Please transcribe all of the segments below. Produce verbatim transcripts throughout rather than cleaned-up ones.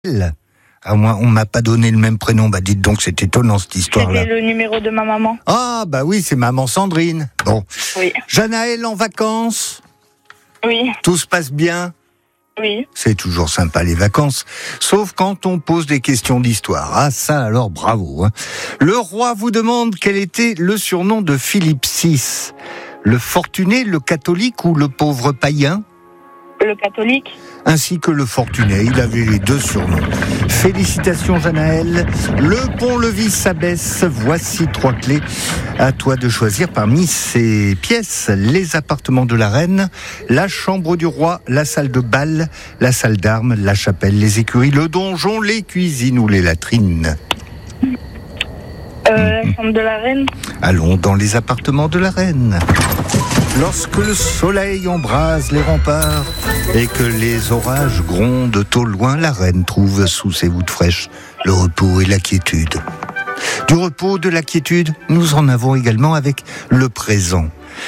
Ah, moi, on m'a pas donné le même prénom. Bah, dites donc, c'est étonnant cette histoire-là. C'était le numéro de ma maman. Ah, bah oui, c'est maman Sandrine. Bon. Oui. Janaël en vacances. Oui. Tout se passe bien. Oui. C'est toujours sympa les vacances, sauf quand on pose des questions d'histoire. Ah ça alors bravo. Hein. Le roi vous demande quel était le surnom de Philippe six. Le fortuné, le catholique ou le pauvre païen ? Le catholique. Ainsi que le fortuné, il avait les deux surnoms. Félicitations Janaël. Le pont-levis s'abaisse. Voici trois clés. À toi de choisir parmi ces pièces. Les appartements de la reine, la chambre du roi, la salle de bal, la salle d'armes, la chapelle, les écuries, le donjon, les cuisines ou les latrines. Euh, mmh. La chambre de la reine. Allons dans les appartements de la reine. Lorsque le soleil embrase les remparts et que les orages grondent au loin, la reine trouve sous ses voûtes fraîches le repos et la quiétude. Du repos, de la quiétude, nous en avons également avec le présent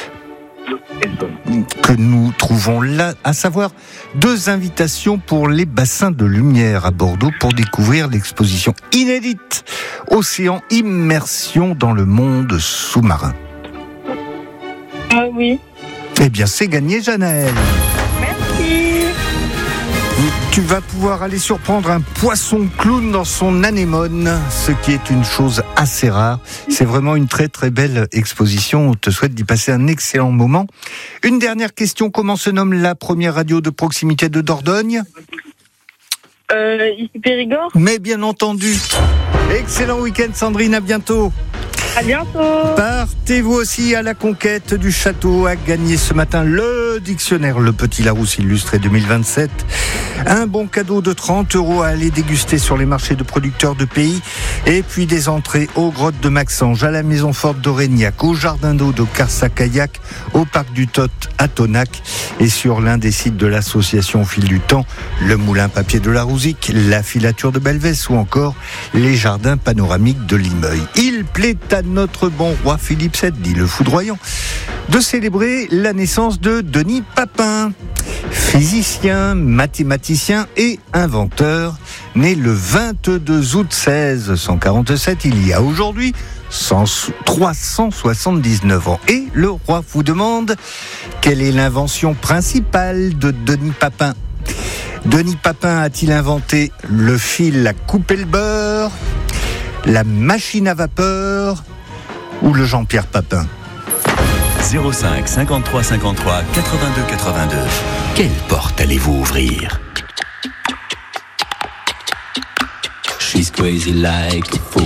que nous trouvons là, à savoir deux invitations pour les bassins de lumière à Bordeaux pour découvrir l'exposition inédite Océan Immersion dans le monde sous-marin. Ah oui. Eh bien, c'est gagné, Janaël. Merci. Tu vas pouvoir aller surprendre un poisson clown dans son anémone, ce qui est une chose assez rare. C'est vraiment une très très belle exposition. On te souhaite d'y passer un excellent moment. Une dernière question. Comment se nomme la première radio de proximité de Dordogne ? Euh, ici Périgord. Mais bien entendu. Excellent week-end, Sandrine. À bientôt. À bientôt. Partez vous aussi à la conquête du château, à gagner ce matin le dictionnaire Le Petit Larousse illustré deux mille vingt-sept. Un bon cadeau de trente euros à aller déguster sur les marchés de producteurs de pays. Et puis des entrées aux grottes de Maxange, à la maison forte d'Aurignac, au jardin d'eau de Carsac-Kayak, au parc du Tot à Tonac. Et sur l'un des sites de l'association au fil du temps, le moulin papier de la Rouzic, la filature de Belvès ou encore les jardins panoramiques de Limeuil. Il plaît à notre bon roi Philippe sept, dit le foudroyant, de célébrer la naissance de Denis Papin, physicien, mathématicien et inventeur, né le vingt-deux août seize cent quarante-sept, il y a aujourd'hui trois cent soixante-dix-neuf ans. Et le roi vous demande quelle est l'invention principale de Denis Papin. Denis Papin a-t-il inventé le fil à couper le beurre, la machine à vapeur ou le Jean-Pierre Papin ? zéro cinq cinquante-trois cinquante-trois quatre-vingt-deux quatre-vingt-deux. Quelle porte allez-vous ouvrir? She's crazy like a fool.